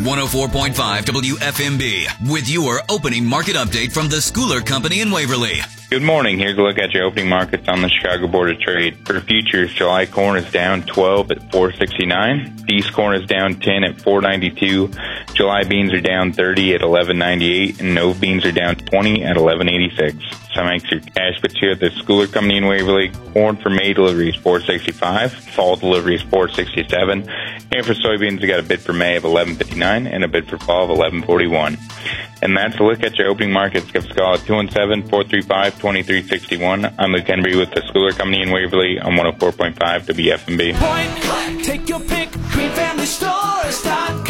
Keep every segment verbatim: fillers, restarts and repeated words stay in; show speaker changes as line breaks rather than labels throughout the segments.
one oh four point five W F M B with your opening market update from the Schooler Company in Waverly.
Good morning. Here's a look at your opening markets on the Chicago Board of Trade. For futures, July corn is down twelve at four sixty-nine. East corn is down ten at four ninety-two. July beans are down thirty at eleven ninety-eight, and Nove beans are down twenty at eleven eighty-six. Some makes your cash bits here at the Schooler Company in Waverly. Corn for May delivery is four sixty-five. Fall delivery is four sixty-seven. And for soybeans, we got a bid for May of eleven fifty-nine and a bid for fall of eleven forty-one. And that's a look at your opening markets. Give us a call at two one seven, four three five, two three six one. I'm Luke Henry with the Schooler Company in Waverly on one oh four point five W F M B.
Point, take your pick, green family stores dot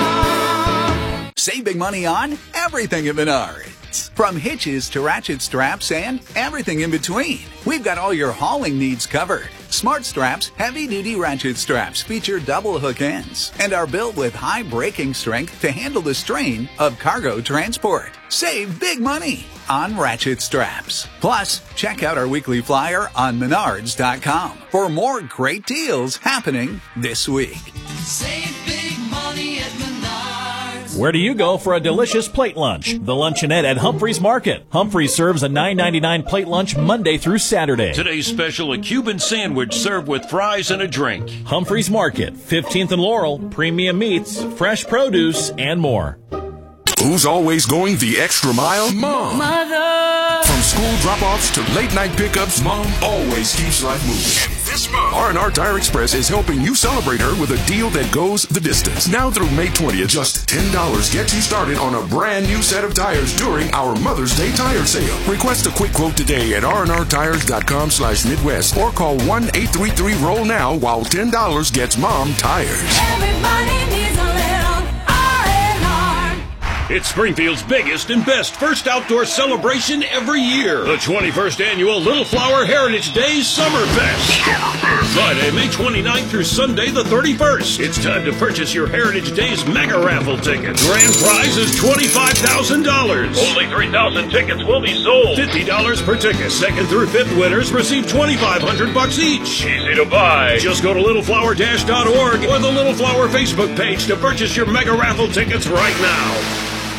com.
Save big money on everything at Menards. From hitches to ratchet straps and everything in between. We've got all your hauling needs covered. Smart Straps heavy-duty ratchet straps feature double hook ends and are built with high braking strength to handle the strain of cargo transport. Save big money on ratchet straps. Plus, check out our weekly flyer on menards dot com for more great deals happening this week.
Save big money at Menards.
Where do you go for a delicious plate lunch? The Luncheonette at Humphreys Market. Humphreys serves a nine ninety-nine plate lunch Monday through Saturday.
Today's special, a Cuban sandwich served with fries and a drink.
Humphreys Market, fifteenth and Laurel, premium meats, fresh produce, and more.
Who's always going the extra mile? Mom.
Mother.
From school drop-offs to late-night pickups, Mom always keeps life moving. And this month, R and R Tire Express is helping you celebrate her with a deal that goes the distance. Now through May twentieth, just ten dollars gets you started on a brand new set of tires during our Mother's Day tire sale. Request a quick quote today at R and R tires dot com slash Midwest or call one eight three three roll now while ten dollars gets Mom tires.
Everybody needs a little R and R.
It's Springfield's biggest and best first outdoor celebration every year. The twenty-first Annual Little Flower Heritage Days Summer Fest. Friday, May twenty-ninth through Sunday, the thirty-first. It's time to purchase your Heritage Days mega raffle ticket. Grand prize is twenty-five thousand dollars. Only three thousand tickets will be sold. fifty dollars per ticket. Second through fifth winners receive twenty-five hundred bucks each. Easy to buy. Just go to little flower dash dot org or the Little Flower Facebook page to purchase your mega raffle tickets right now.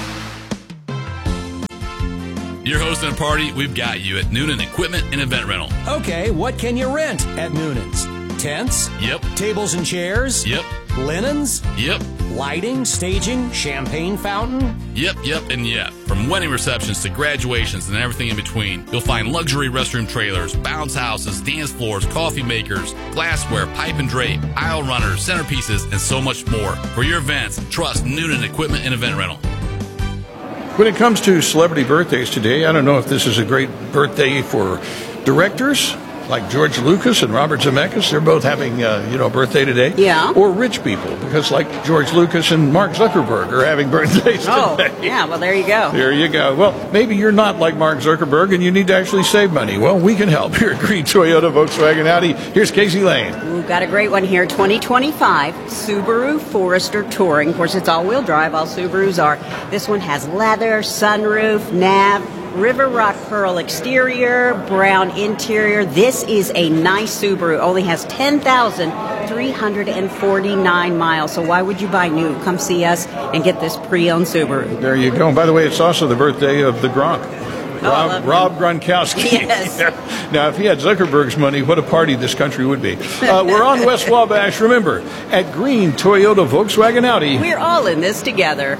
You're hosting a party, we've got you at Noonan Equipment and Event Rental.
Okay, what can you rent at Noonan's? Tents?
Yep.
Tables and chairs?
Yep.
Linens?
Yep.
Lighting, staging, champagne fountain?
Yep, yep, and yep. From wedding receptions to graduations and everything in between, you'll find luxury restroom trailers, bounce houses, dance floors, coffee makers, glassware, pipe and drape, aisle runners, centerpieces, and so much more. For your events, trust Noonan Equipment and Event Rental.
When it comes to celebrity birthdays today, I don't know if this is a great birthday for directors like George Lucas and Robert Zemeckis. They're both having, uh, you know, a birthday today.
Yeah.
Or rich people, because like George Lucas and Mark Zuckerberg are having birthdays
oh,
today.
yeah, well, there you go.
There you go. Well, maybe you're not like Mark Zuckerberg and you need to actually save money. Well, we can help here at Green Toyota, Volkswagen, Audi. Here's Casey Lane.
We've got a great one here, twenty twenty-five Subaru Forester Touring. Of course, it's all-wheel drive. All Subarus are. This one has leather, sunroof, nav, River Rock Pearl exterior, brown interior. This is a nice Subaru. Only has ten thousand three hundred forty-nine miles. So why would you buy new? Come see us and get this pre-owned Subaru.
There you go. And by the way, it's also the birthday of the Gronk. Rob,
oh,
Rob Gronkowski.
Yes.
Now, if he had Zuckerberg's money, what a party this country would be. Uh, we're on West Wabash. Remember, at Green Toyota, Volkswagen, Audi.
We're all in this together.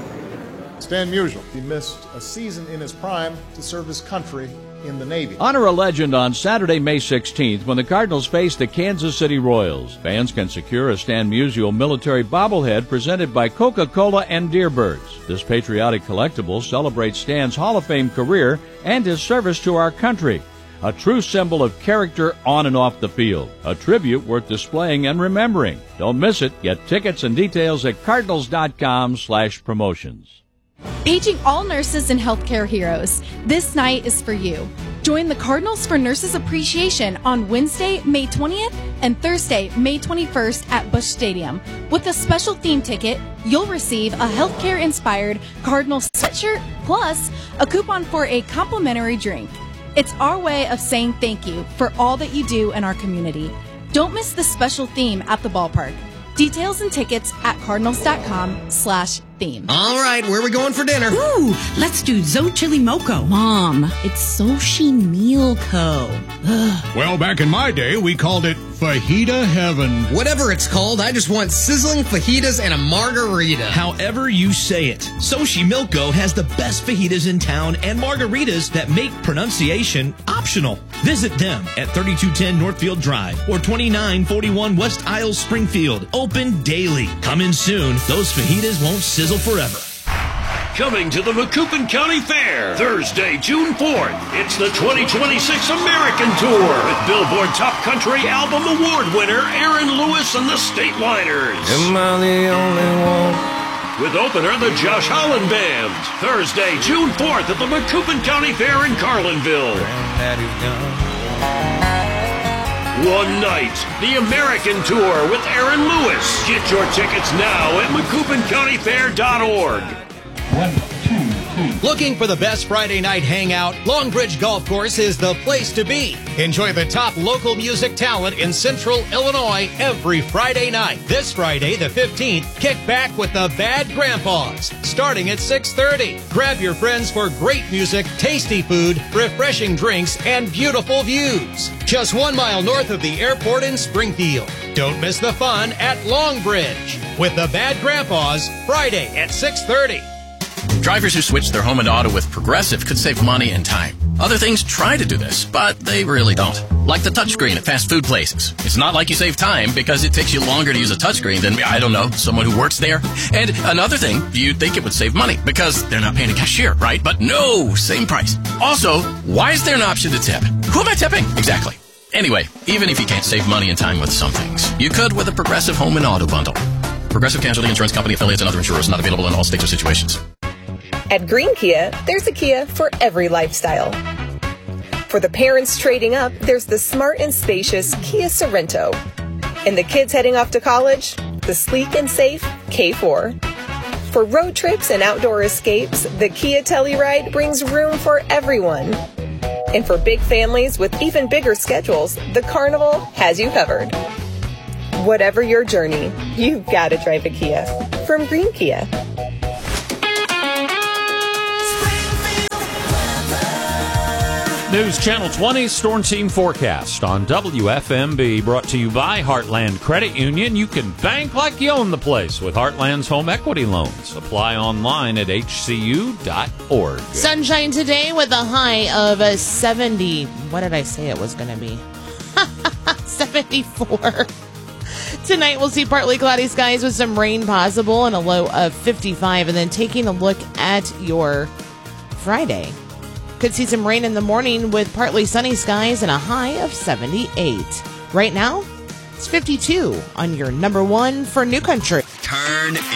Stan Musial. He missed a season in his prime to serve his country in the Navy.
Honor a legend on Saturday, May sixteenth, when the Cardinals face the Kansas City Royals. Fans can secure a Stan Musial military bobblehead presented by Coca-Cola and Deerbirds. This patriotic collectible celebrates Stan's Hall of Fame career and his service to our country. A true symbol of character on and off the field. A tribute worth displaying and remembering. Don't miss it. Get tickets and details at cardinals dot com slash promotions.
Aging all nurses and healthcare heroes, this night is for you. Join the Cardinals for Nurses Appreciation on Wednesday, May twentieth and Thursday, May twenty-first at Busch Stadium. With a special theme ticket, you'll receive a healthcare-inspired Cardinals sweatshirt plus a coupon for a complimentary drink. It's our way of saying thank you for all that you do in our community. Don't miss the special theme at the ballpark. Details and tickets at cardinals.com slash theme.
All right, where are we going for dinner?
Ooh, let's do Xochitl Moco. Mom, it's Soshi Meal Co. Ugh.
Well, back in my day, we called it Fajita Heaven.
Whatever it's called, I just want sizzling fajitas and a margarita.
However you say it, Soshi Milko has the best fajitas in town and margaritas that make pronunciation optional. Visit them at thirty-two ten Northfield Drive or twenty-nine forty-one West Isles, Springfield. Open daily. Come in soon. Those fajitas won't sizzle forever.
Coming to the Macoupin County Fair, Thursday, June fourth. It's the twenty twenty-six American Tour with Billboard Top Country Album Award winner Aaron Lewis and the Stateliners.
Am I the only one?
With opener, the Josh Holland Band. Thursday, June fourth at the Macoupin County Fair in Carlinville. One night, the American Tour with Aaron Lewis. Get your tickets now at macoupin county fair dot org.
One, two, two. Looking for the best Friday night hangout? Longbridge Golf Course is the place to be. Enjoy the top local music talent in Central Illinois every Friday night. This Friday, the fifteenth, kick back with the Bad Grandpas, starting at six thirty. Grab your friends for great music, tasty food, refreshing drinks, and beautiful views. Just one mile north of the airport in Springfield. Don't miss the fun at Longbridge with the Bad Grandpas, Friday at six thirty.
Drivers who switch their home and auto with Progressive could save money and time. Other things try to do this, but they really don't. Like the touchscreen at fast food places. It's not like you save time because it takes you longer to use a touchscreen than, I don't know, someone who works there. And another thing, you'd think it would save money because they're not paying a cashier, right? But no, same price. Also, why is there an option to tip? Who am I tipping? Exactly. Anyway, even if you can't save money and time with some things, you could with a Progressive home and auto bundle. Progressive Casualty Insurance Company affiliates and other insurers not available in all states or situations.
At Green Kia, there's a Kia for every lifestyle. For the parents trading up, there's the smart and spacious Kia Sorento. And the kids heading off to college, the sleek and safe K four. For road trips and outdoor escapes, the Kia Telluride brings room for everyone. And for big families with even bigger schedules, the Carnival has you covered. Whatever your journey, you've got to drive a Kia. From Green Kia.
News Channel twenty Storm Team Forecast on W F M B, brought to you by Heartland Credit Union. You can bank like you own the place with Heartland's home equity loans. Apply online at H C U dot org.
Sunshine today with a high of a seventy. What did I say it was going to be? seventy-four. Tonight we'll see partly cloudy skies with some rain possible and a low of fifty-five. And then taking a look at your Friday. Could see some rain in the morning with partly sunny skies and a high of seventy-eight. Right now, it's fifty-two on your number one for New Country.
Turn